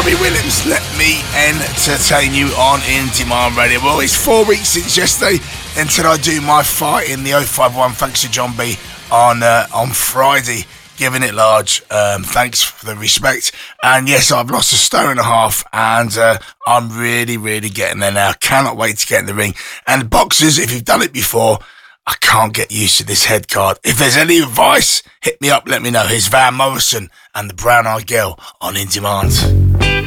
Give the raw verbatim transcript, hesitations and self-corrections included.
Robbie Williams, let me entertain you on In Demand Radio. Well, it's four weeks since yesterday until I do my fight in the oh five one. Thanks to John B on uh, on Friday, giving it large. Um, thanks for the respect. And yes, I've lost a stone and a half, and uh, I'm really, really getting there now. Cannot wait to get in the ring. And boxers, if you've done it before, I can't get used to this head card. If there's any advice, hit me up, let me know. Here's Van Morrison and the Brown Eyed Girl on In Demand.